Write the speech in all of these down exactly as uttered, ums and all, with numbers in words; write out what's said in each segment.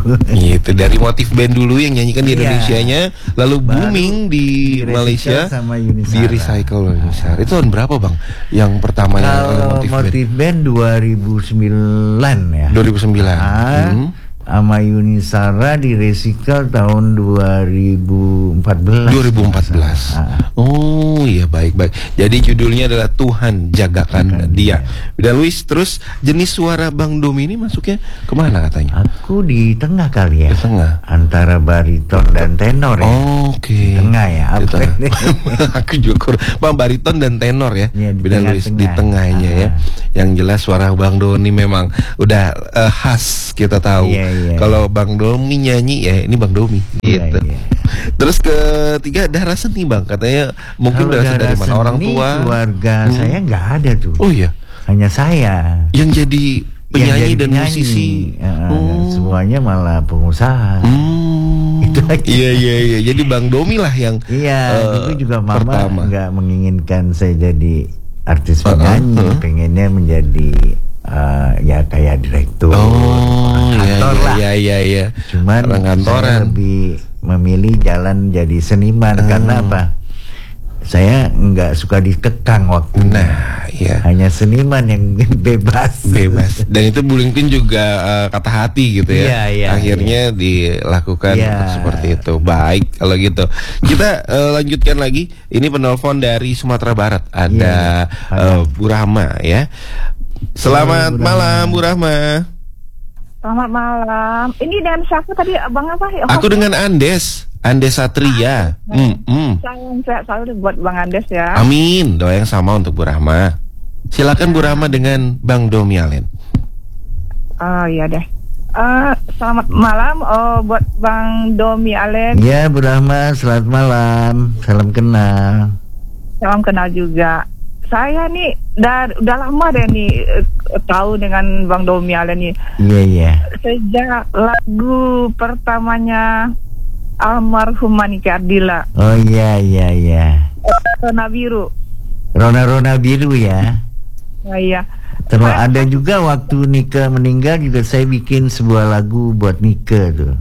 Gitu, dari motif band dulu yang nyanyikan di Indonesianya, lalu booming di, di Malaysia sama di recycle Yunisara. Itu tahun berapa bang? Yang pertama yang motif, motif band? band dua ribu sembilan ya. dua ribu sembilan. Ah, hmm. Sama Yunisara di recycle tahun dua ribu empat belas. dua ribu empat belas. Ah. Oh iya, baik-baik. Jadi judulnya adalah Tuhan Jagakan Dia. Dan Luis, terus jenis suara Bang Domi ini masuknya kemana katanya? Aku di tengah kali ya. Di tengah. Antara bariton dan tenor ya. Oh, oke. Okay. Di tengah ya. Di tengah. Aku juga Bang, bariton dan tenor ya. Ya di dan Luis di tengahnya ah. ya. Yang jelas suara Bang Doni memang udah uh, khas, kita tahu. Yeah, yeah. Kalau Bang Domi nyanyi ya ini Bang Domi yeah, gitu. Yeah. Terus ketiga, darah seni Bang, katanya mungkin darah dari mana, orang tua? Keluarga hmm. saya nggak ada tuh. Oh iya. Hanya saya yang jadi penyanyi yang jadi dan penyanyi. musisi. Uh, oh. Semuanya malah pengusaha. Hmm. Itu aja. Iya iya iya. Jadi Bang Domi lah yang Iya. Uh, dulu juga mama nggak menginginkan saya jadi artis penyanyi, uh, uh, uh. pengennya menjadi uh, ya kayak direktur, oh, kantor iya, lah. Iya iya iya. Cuman saya lebih memilih jalan jadi seniman uh. karena apa? Saya nggak suka dikekang waktu. Nah, iya. Hanya seniman yang bebas. Bebas. Dan itu Bu Lingpin juga uh, kata hati gitu ya. Iya, iya, Akhirnya iya. dilakukan iya. seperti itu. Baik kalau gitu. Kita uh, lanjutkan lagi. Ini penelpon dari Sumatera Barat. Ada iya, uh, Bu Rahma ya. Selamat Halo, Bu malam Bu Rahma. Selamat malam. Ini dengan siapa tadi, Abang apa? Oh, Aku dengan Andes. Andes Satria. Ah, mm, mm. Salam sehat selalu buat Bang Andes ya. Amin. Doa yang sama untuk Bu Rahma. Silakan ya. Bu Rahma dengan Bang Domi Alen. Oh iya deh. Uh, selamat malam oh, buat Bang Domi Alen. Ya Bu Rahma, selamat malam. Salam kenal. Salam kenal juga. Saya nih udah, udah lama deh nih uh, tahu dengan Bang Domi Alen nih. Iya iya. Sejak lagu pertamanya almarhum Manika Ardila. Oh iya iya iya. Rona Biru. Rona Rona Biru ya. Oh iya. Terus saya, ada juga waktu Nika meninggal juga saya bikin sebuah lagu buat Nika tuh.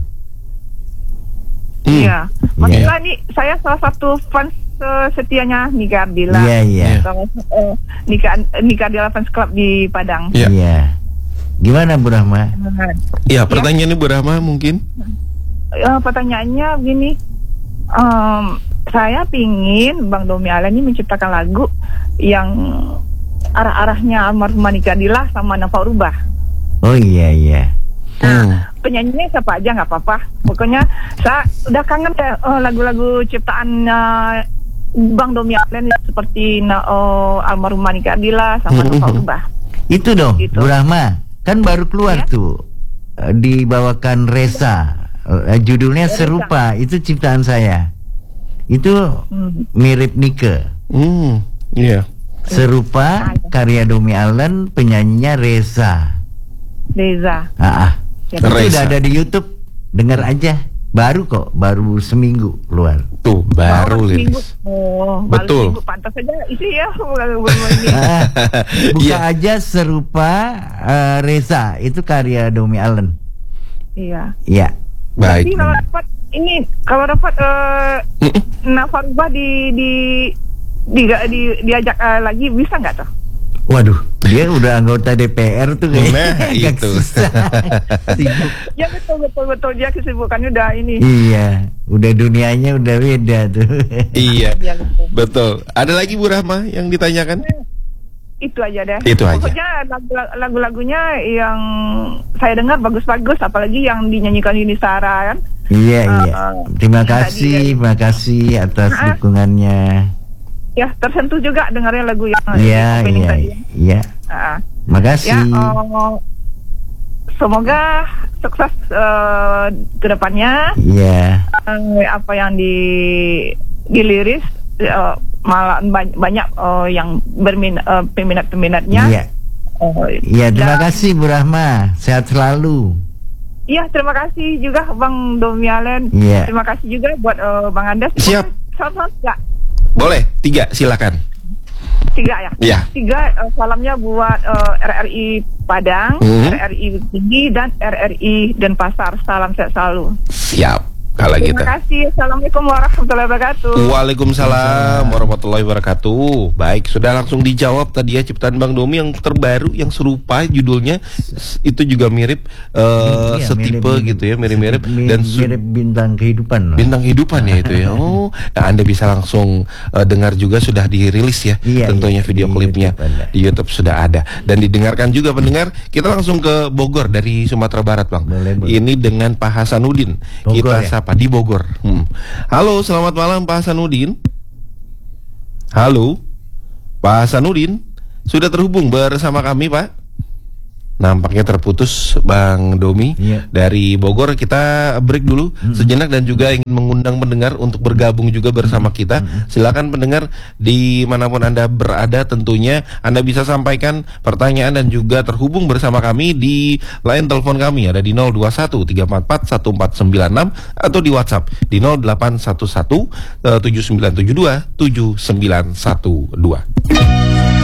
Iya. Hmm. Maksudnya yeah. nih saya salah satu fans uh, setianya Nika Ardila. Iya iya. Uh, Nika Nika Ardila Fans Club di Padang. Iya. Yeah. Gimana Bu Rahma? Iya, pertanyaannya Bu Rahma mungkin. Uh, pertanyaannya begini, um, saya pingin Bang Domi Alen ini menciptakan lagu yang arah-arahnya almarhum Manika Ardila sama Nafa Rubah. Oh iya iya. Nah, hmm. penyanyinya siapa aja nggak apa-apa. Pokoknya saya udah kangen deh uh, lagu-lagu ciptaan uh, Bang Domi Alen seperti uh, almarhum Manika Ardila sama Nafa Rubah. Itu dong, gitu. Bu Rahma, kan baru keluar ya? tuh uh, dibawakan Reza. Uh, judulnya Serupa, itu ciptaan saya. Itu hmm. mirip Nika. Hmm, iya. Yeah. Serupa karya Domi Alen, penyanyinya Reza. Reza. Ah, ah. Ya, itu udah ada di YouTube. Dengar aja. Baru kok, baru seminggu keluar. Tuh, baru lihat. Oh, betul. Seminggu, pantas saja isi ya. ah, buka yeah. aja Serupa uh, Reza, itu karya Domi Alen. Iya. Iya. Baik. Tapi kalau dapat ini, kalau dapat uh, Nafa Rubah di di di, di diajak uh, lagi bisa nggak tuh? Waduh, dia udah anggota D P R tuh kayaknya. Nah, itu. Sibuk. Ya betul betul betul dia kesibukannya udah ini. Iya, udah dunianya udah beda tuh. Iya, ya, betul. betul. Ada lagi Bu Rahma yang ditanyakan? Itu aja deh. Itu aja. Pokoknya lagu-lagunya yang saya dengar bagus-bagus, apalagi yang dinyanyikan Yunisara kan. Iya uh, iya. Terima kasih, terima kasih atas uh, dukungannya. Ya tersentuh juga dengarnya lagu yang iya iya tadi. Iya. Uh, Makasih. Ya, uh, semoga sukses uh, ke depannya. Iya. Uh, apa yang di diliris. Uh, malah banyak uh, yang berminat uh, peminat-peminatnya. Iya. Iya, uh, terima dan, kasih Bu Rahma. Sehat selalu. Iya, terima kasih juga Bang Domi Alen. Iya. Terima kasih juga buat uh, Bang Andes. Siap. Salam tiga. Boleh, tiga silakan. Tiga ya. Iya. Tiga uh, salamnya buat uh, R R I Padang, Hmm. R R I Tinggi, dan R R I Denpasar. Salam sehat selalu. Siap. Kalau gitu. Terima kasih. Assalamualaikum warahmatullahi wabarakatuh. Waalaikumsalam warahmatullahi wabarakatuh. Baik, sudah langsung dijawab tadi ya ciptaan Bang Domi yang terbaru, yang serupa judulnya s- itu juga mirip eh, Iya, setipe mirip- gitu ya, mirip-mirip mirip- dan su- mirip bintang kehidupan. bintang kehidupan ya itu ya. Oh, nah Anda bisa langsung eh, dengar juga, sudah dirilis ya. Iya, tentunya iya, video di klipnya YouTube ada. di YouTube sudah ada dan didengarkan juga pendengar. Kita langsung ke Bogor dari Sumatera Barat, Bang. Boleh, boleh. Ini dengan Pak Hasanuddin. Bogor, Kita ya? sapa di Bogor. Hmm. Halo, selamat malam Pak Hasanuddin. Halo, Pak Hasanuddin, sudah terhubung bersama kami, Pak? Nampaknya terputus Bang Domi. Iya. Dari Bogor kita break dulu sejenak dan juga ingin mengundang pendengar untuk bergabung juga bersama kita. Silakan pendengar dimanapun Anda berada, tentunya Anda bisa sampaikan pertanyaan dan juga terhubung bersama kami di line telepon kami ada di nol dua satu tiga empat empat satu empat sembilan enam atau di WhatsApp di nol delapan satu satu tujuh sembilan tujuh dua tujuh sembilan satu dua.